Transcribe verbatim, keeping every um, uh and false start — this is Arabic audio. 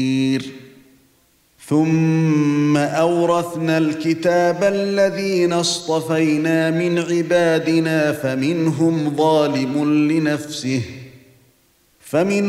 ثُمَّ أَوْرَثْنَا الْكِتَابَ الَّذِينَ اصْطَفَيْنَا مِنْ عِبَادِنَا فَمِنْهُمْ ظَالِمٌ لِنَفْسِهِ فَمِنْهُمْ